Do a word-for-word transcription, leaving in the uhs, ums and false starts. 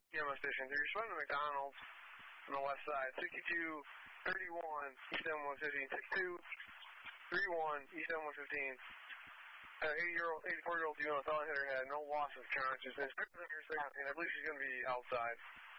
Yamaha Station. You're swimming to McDonald's on the west side. sixty-two thirty-one East M one fifteen. sixty-two thirty-one East M one fifteen. Uh, eighty-year-old, eighty-four-year-old female fell and hit her head. No loss of consciousness. I believe she's going to be outside.